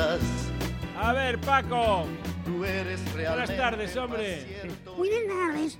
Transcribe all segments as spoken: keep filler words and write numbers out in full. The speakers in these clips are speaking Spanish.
ciertas. A ver, Paco. Tú eres realmente Buenas tardes, hombre. Buenas tardes.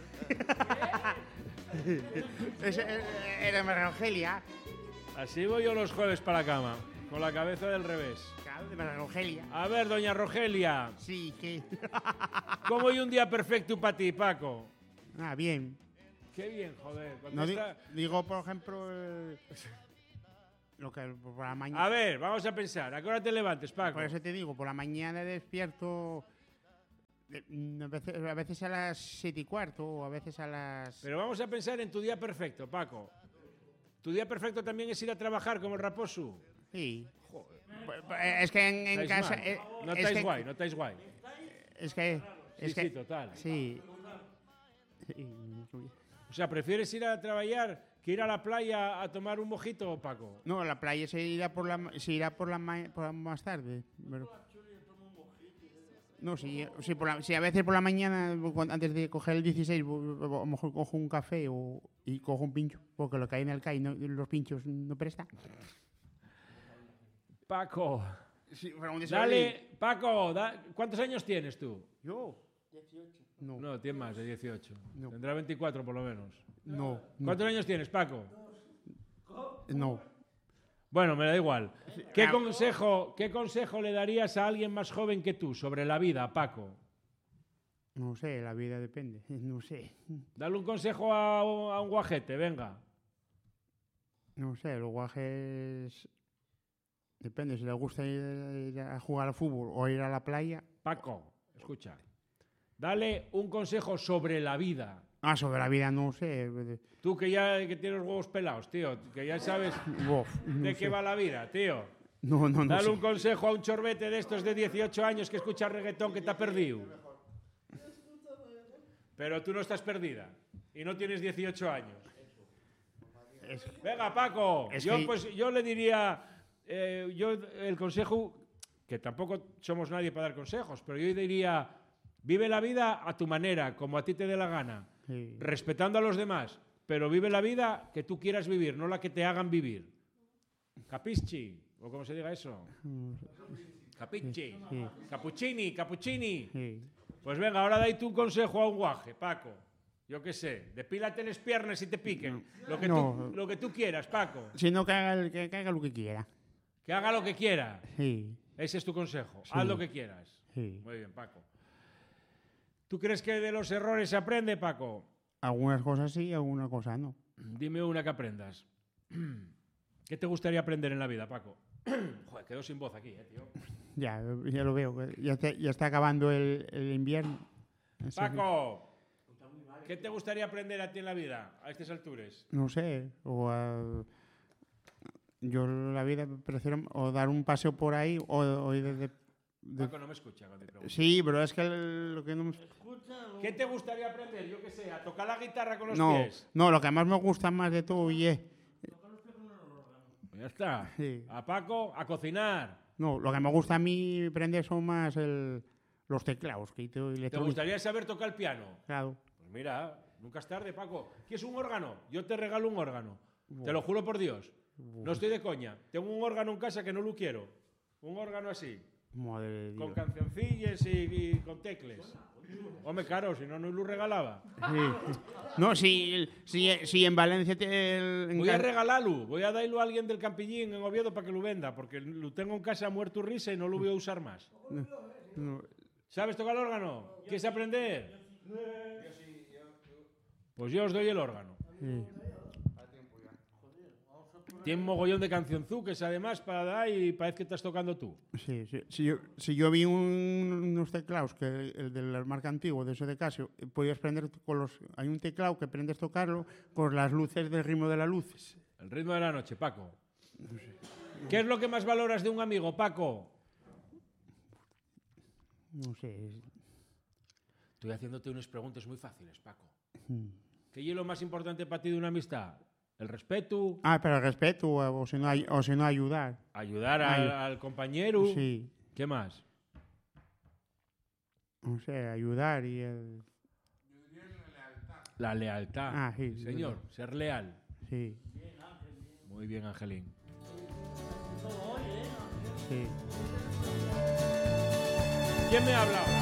Era María Rogelia. Así voy yo los jueves para la cama, con la cabeza del revés. Claro, de María Rogelia. A ver, doña Rogelia. Sí, que... ¿Cómo hay un día perfecto para ti, Paco? Ah, bien. Qué bien, joder. No di- Contesta- digo, por ejemplo, el- lo que por la mañana. A ver, vamos a pensar. ¿A qué hora te levantes, Paco? Por eso te digo, por la mañana despierto de- mm, a veces, a veces a las siete y cuarto o a veces a las. Pero vamos a pensar en tu día perfecto, Paco. ¿Tu día perfecto también es ir a trabajar como el raposo? Sí. Pues, pues, Es que en, en ¿Estáis casa. mal? eh, No es estáis que- guay, no estáis guay. Es que. Sí, Es que sí, total. Sí. Sí. O sea, ¿prefieres ir a trabajar que ir a la playa a tomar un mojito, Paco? No, la playa se irá por la ma- se irá por la, ma- por la más tarde. Pero... No, sí, sí, por la- sí, a veces por la mañana, cuando- antes de coger el dieciséis, bo- bo- a lo mejor cojo un café o, y cojo un pincho, porque lo que hay en el C A I, no, los pinchos no presta. Paco, Sí, pero un dale, Paco, da- ¿cuántos años tienes tú? ¿Yo? No, no, No, tienes más de dieciocho. No. Tendrá veinticuatro por lo menos. no. ¿Cuántos años tienes, Paco? No. Bueno, me da igual. ¿Qué Ah. consejo, ¿Qué consejo le darías a alguien más joven que tú sobre la vida, Paco? No sé, la vida depende. No sé. Dale un consejo a, un- a un guajete, venga. No sé, los guajes. Depende, si les gusta ir, ir a jugar al fútbol o ir a la playa. Paco, escucha. Dale un consejo sobre la vida. Ah, sobre la vida no sé. Tú que ya que tienes los huevos pelados, tío, que ya sabes Uf, no de sé. qué va la vida, tío. No, no, no Dale sé. un consejo a un chorbete de estos de dieciocho años que escucha reggaetón que te ha perdido. Pero tú no estás perdida y no tienes dieciocho años. Es- Venga, Paco, Es yo, que- pues, yo le diría, eh, yo el consejo, que tampoco somos nadie para dar consejos, pero yo diría, vive la vida a tu manera, como a ti te dé la gana, Sí. respetando a los demás, pero vive la vida que tú quieras vivir, no la que te hagan vivir. Capisci, o como se diga eso. Capisci, Sí. Cappuccini, Cappuccini. Sí. Pues venga, ahora dai tú un consejo a un guaje, Paco. Yo qué sé, depílate las piernas y te piquen. Lo que, No. tú, lo que tú quieras, Paco. Si no, que haga, el- que, que haga lo que quiera. Que haga lo que quiera. Sí. Ese es tu consejo. Sí. Haz lo que quieras. Sí. Muy bien, Paco. ¿Tú crees que de los errores se aprende, Paco? Algunas cosas sí, algunas cosas no. Dime una que aprendas. ¿Qué te gustaría aprender en la vida, Paco? Joder, quedo sin voz aquí, eh, tío. Ya, ya lo veo. que Ya está, ya está acabando el, el invierno. Así que, Paco, ¿qué te gustaría aprender a ti en la vida a estas alturas? no sé. O a- yo la vida prefiero o dar un paseo por ahí o, o ir de, de- de- Paco no me escucha cuando te pregunto. Sí, pero es que el- lo que no me... ¿Qué te gustaría aprender? Yo qué sé, a tocar la guitarra con los No, pies. no, lo que más me gusta más de todo y es... Ya está. Sí. A Paco, a cocinar. No, lo que me gusta a mí aprender son más el, los teclados. Que tengo ¿Te electrónica. gustaría saber tocar el piano? Claro. Pues mira, nunca es tarde, Paco. ¿Quieres un órgano? Yo te regalo un órgano. Te lo juro por Dios. No estoy de coña. Tengo un órgano en casa que no lo quiero. Un órgano así, Madre de con Dios. cancioncillas y, y con tecles. Hombre, claro, si no, no lo regalaba. Sí. No, si, si, si en Valencia te, el- en Voy a Gal- regalarlo. Voy a darlo a alguien del Campillín en Oviedo para que lo venda, porque lo tengo en casa muerto risa y no lo voy a usar más. no, ¿Sabes tocar el órgano? ¿Quieres aprender? Pues yo os doy el órgano. sí. Tiene un mogollón de cancionzuques además para dar y parece que estás tocando tú. Sí, sí. Si, yo, si yo vi un- unos teclados, que el de la marca antigua, de ese de Casio, eh, podías prender con los... Hay un teclado que aprendes a tocarlo con las luces del ritmo de las luces. El ritmo de la noche, Paco. ¿Qué es lo que más valoras de un amigo, Paco? No sé. es- Estoy haciéndote unas preguntas muy fáciles, Paco. Hmm. ¿Qué es lo más importante para ti de una amistad? El respeto, Ah, pero el respeto, o, o si no, ay- o si no ayudar. ayudar al, Ay- al compañero. Sí. ¿Qué más? No sé, ayudar y el... La lealtad. Ah, sí, Sí, señor, ser leal. Sí, Muy bien, Angelín. sí. ¿Quién me habla ahora?